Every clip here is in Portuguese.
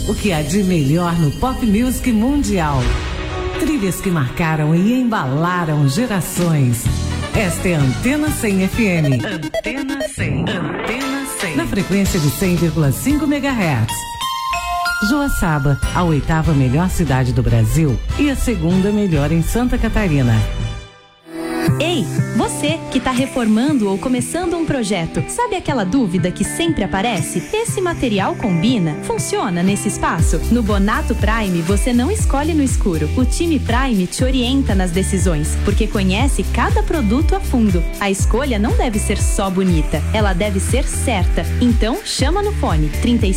O que há de melhor no pop music mundial. Trilhas que marcaram e embalaram gerações. Esta é a Antena 100 FM. Antena 100. Antena 100. Na frequência de 100,5 MHz. Joaçaba, a 8ª melhor cidade do Brasil e a 2ª melhor em Santa Catarina. Ei, você que está reformando ou começando um projeto, sabe aquela dúvida que sempre aparece? Esse material combina? Funciona nesse espaço? No Bonato Prime, você não escolhe no escuro. O time Prime te orienta nas decisões, porque conhece cada produto a fundo. A escolha não deve ser só bonita, ela deve ser certa. Então, chama no fone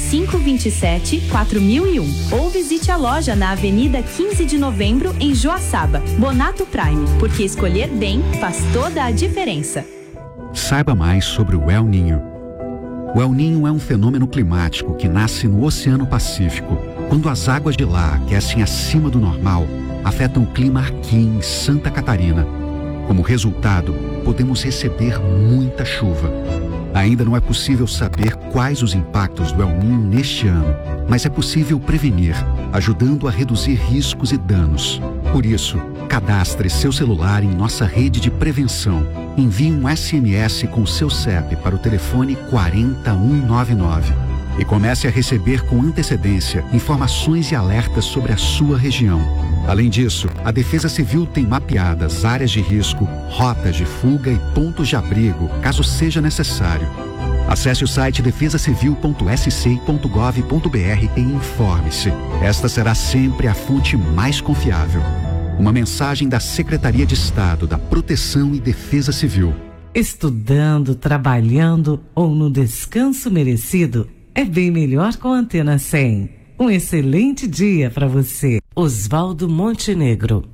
3527 4001 ou visite a loja na Avenida 15 de Novembro, em Joaçaba. Bonato Prime, porque escolher bem faz toda a diferença. Saiba mais sobre o El Niño. O El Niño é um fenômeno climático que nasce no Oceano Pacífico. Quando as águas de lá aquecem acima do normal, afetam o clima aqui em Santa Catarina. Como resultado, podemos receber muita chuva. Ainda não é possível saber quais os impactos do El Niño neste ano, mas é possível prevenir, ajudando a reduzir riscos e danos. Por isso, cadastre seu celular em nossa rede de prevenção. Envie um SMS com seu CEP para o telefone 40199 e comece a receber com antecedência informações e alertas sobre a sua região. Além disso, a Defesa Civil tem mapeadas áreas de risco, rotas de fuga e pontos de abrigo, caso seja necessário. Acesse o site defesacivil.sc.gov.br e informe-se. Esta será sempre a fonte mais confiável. Uma mensagem da Secretaria de Estado da Proteção e Defesa Civil. Estudando, trabalhando ou no descanso merecido, é bem melhor com a Antena 100. Um excelente dia para você. Oswaldo Montenegro.